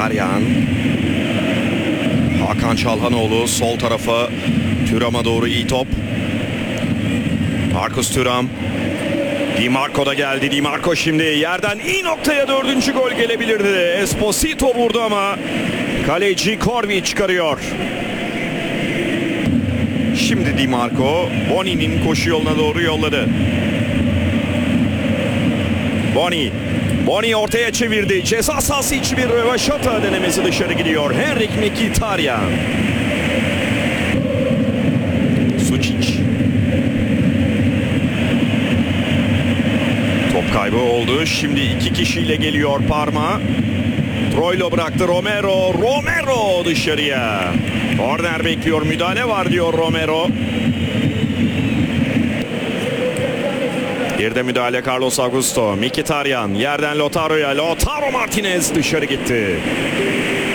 Mkhitaryan. Hakan Çalhanoğlu sol tarafa. Thuram'a doğru iyi top. Marcus Thuram. Di Marco da geldi. Di Marco şimdi yerden iyi noktaya 4. gol gelebilirdi. Esposito vurdu ama kaleci Corvi çıkarıyor. Şimdi Di Marco Boni'nin koşu yoluna doğru yolladı. Boni ortaya çevirdi. Ceza sahası içi bir rövaşata denemesi, dışarı gidiyor. Henrik Mkhitaryan. Sučić. Top kaybı oldu. Şimdi 2 kişiyle geliyor Parma. Troilo bıraktı. Romero dışarıya. Korner bekliyor. Müdahale var diyor Romero. Bir de müdahale Carlos Augusto. Mkhitaryan yerden Lautaro Martinez dışarı gitti.